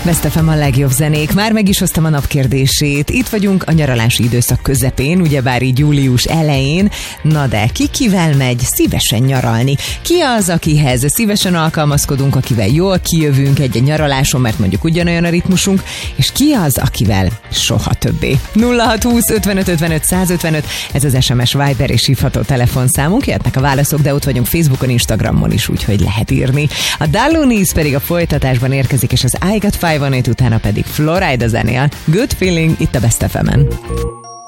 Best FM a legjobb zenék. Már meg is hoztam a napkérdését. Itt vagyunk a nyaralási időszak közepén, ugyebár így július elején. Na de kivel megy szívesen nyaralni? Ki az, akihez szívesen alkalmazkodunk, akivel jól kijövünk egy nyaraláson, mert mondjuk ugyanolyan a ritmusunk, és ki az, akivel soha többé? 0620 55 55 155, ez az SMS, Viber és hívható telefonszámunk. Jöhetnek a válaszok, de ott vagyunk Facebookon, Instagramon is, úgyhogy lehet írni. A Dallonis pedig a folytatásban érkezik, és az I Got 5 on It, utána pedig Florida zenél. Good Feeling itt a Best FM-en.